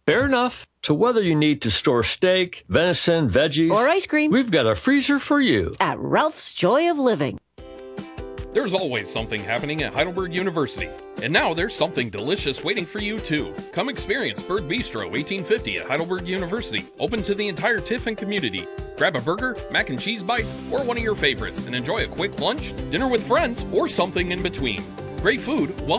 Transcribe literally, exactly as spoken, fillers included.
Fair enough. So whether you need to store steak, venison, veggies, or ice cream, we've got a freezer for you at Ralph's Joy of Living. There's always something happening at Heidelberg University. And now there's something delicious waiting for you, too. Come experience Bird Bistro eighteen fifty at Heidelberg University, open to the entire Tiffin community. Grab a burger, mac and cheese bites, or one of your favorites, and enjoy a quick lunch, dinner with friends, or something in between. Great food, well